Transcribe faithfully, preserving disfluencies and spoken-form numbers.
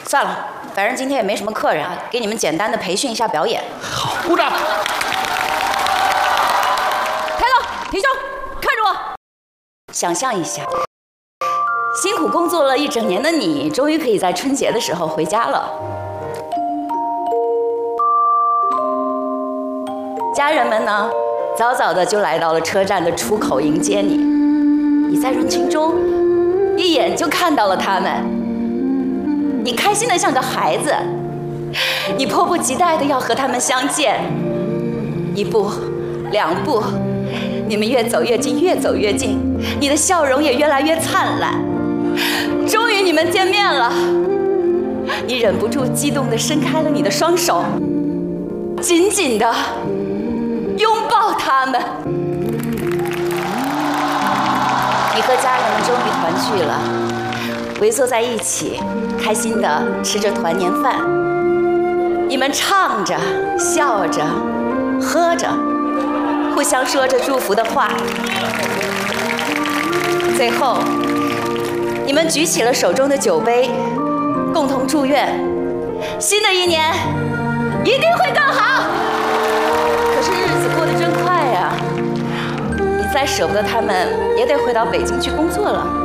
算了，反正今天也没什么客人啊，给你们简单的培训一下表演。 好，鼓掌。 抬头，挺胸，看着我。想象一下，辛苦工作了一整年的你，终于可以在春节的时候回家了。家人们呢，早早的就来到了车站的出口迎接你。你在人群中一眼就看到了他们，你开心的像个孩子，你迫不及待的要和他们相见。一步，两步，你们越走越近，越走越近，你的笑容也越来越灿烂。终于你们见面了，你忍不住激动地伸开了你的双手，紧紧地拥抱他们。你和家人们终于团聚了，围坐在一起，开心地吃着团年饭。你们唱着、笑着、喝着，互相说着祝福的话。最后，你们举起了手中的酒杯，共同祝愿新的一年一定会更好。可是日子过得真快呀，你再舍不得他们，也得回到北京去工作了。